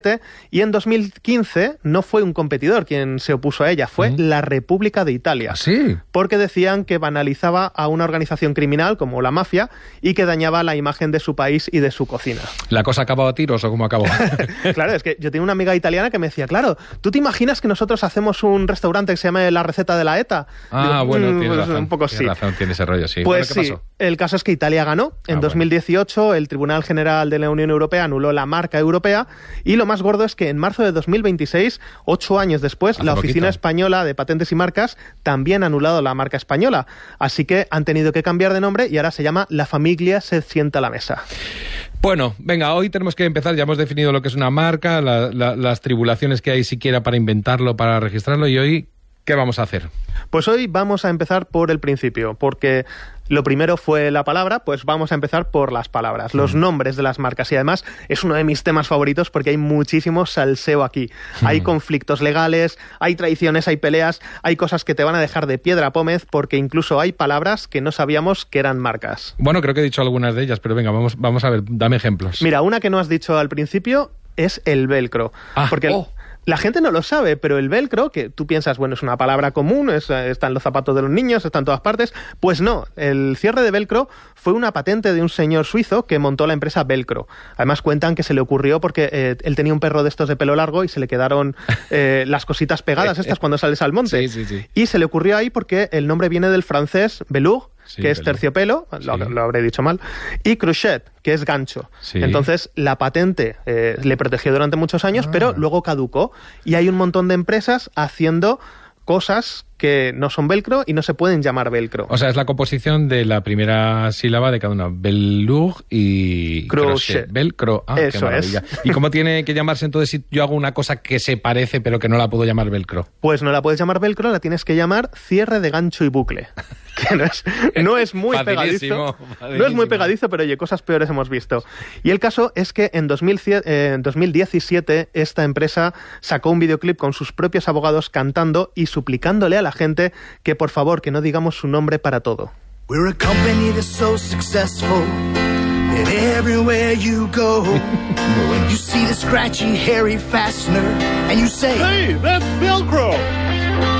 y en 2015 no fue un competidor quien se opuso a ella, fue la República de Italia. ¿Sí? Porque decían que banalizaba a una organización criminal como la mafia y que dañaba la imagen de su país y de su cocina. ¿La cosa acabó a tiros o cómo acabó? Claro, es que yo tenía una amiga italiana que me decía, claro, ¿tú te imaginas que nosotros hacemos un restaurante que se llame La Receta de la ETA? Ah, bueno, tienes razón. Un poco tienes razón, tiene ese rollo, sí. Pues bueno, ¿qué sí, pasó? el caso es que Italia ganó. En 2018 el Tribunal General de la Unión Europea anuló la marca europea y lo más gordo es que en marzo de 2026, 8 años después, la Oficina Española de Patentes y Marcas también ha anulado la marca española. Así que han tenido que cambiar de nombre y ahora se llama La Famiglia se sienta a la mesa. Bueno, venga, hoy tenemos que empezar, ya hemos definido lo que es una marca, las tribulaciones que hay siquiera para inventarlo, para registrarlo, y hoy, ¿qué vamos a hacer? Pues hoy vamos a empezar por el principio, porque lo primero fue la palabra, pues vamos a empezar por las palabras, los nombres de las marcas. Y además es uno de mis temas favoritos porque hay muchísimo salseo aquí. Hay conflictos legales, hay traiciones, hay peleas, hay cosas que te van a dejar de piedra pómez porque incluso hay palabras que no sabíamos que eran marcas. Bueno, creo que he dicho algunas de ellas, pero venga, vamos a ver, dame ejemplos. Mira, una que no has dicho al principio es el velcro. Porque la gente no lo sabe, pero el velcro, que tú piensas, bueno, es una palabra común, está en los zapatos de los niños, está en todas partes, pues no, el cierre de velcro fue una patente de un señor suizo que montó la empresa Velcro. Además cuentan que se le ocurrió porque él tenía un perro de estos de pelo largo y se le quedaron las cositas pegadas estas cuando sales al monte. Sí. Y se le ocurrió ahí porque el nombre viene del francés velours, que es terciopelo, lo habré dicho mal, y crochet, que es gancho. Entonces, la patente le protegió durante muchos años, pero luego caducó. Y hay un montón de empresas haciendo cosas que no son velcro y no se pueden llamar velcro. O sea, es la composición de la primera sílaba de cada una. Velours y crochet. Velcro. Ah, eso qué maravilla. es. ¿Y cómo tiene que llamarse entonces si yo hago una cosa que se parece pero que no la puedo llamar velcro? Pues no la puedes llamar velcro, la tienes que llamar cierre de gancho y bucle. Que no es muy pegadizo. No es muy pegadizo, pero oye, cosas peores hemos visto. Y el caso es que en 2017 esta empresa sacó un videoclip con sus propios abogados cantando y suplicándole a la gente que por favor que no digamos su nombre para todo. We're a company that's so successful that everywhere you go you see the scratchy hairy fastener and you say, hey, that's Velcro.